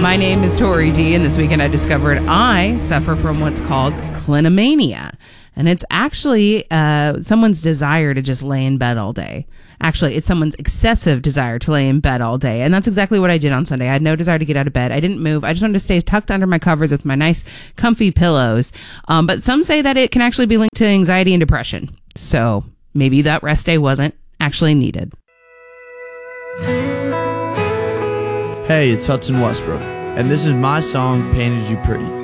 My name is Tori D, and this weekend I discovered I suffer from what's called clinomania. And it's actually someone's desire to just lay in bed all day. Actually, it's someone's excessive desire to lay in bed all day. And that's exactly what I did on Sunday. I had no desire to get out of bed. I didn't move. I just wanted to stay tucked under my covers with my nice, comfy pillows. But some say that it can actually be linked to anxiety and depression. So maybe that rest day wasn't actually needed. Hey, it's Hudson Westbrook, and this is my song, Painted You Pretty.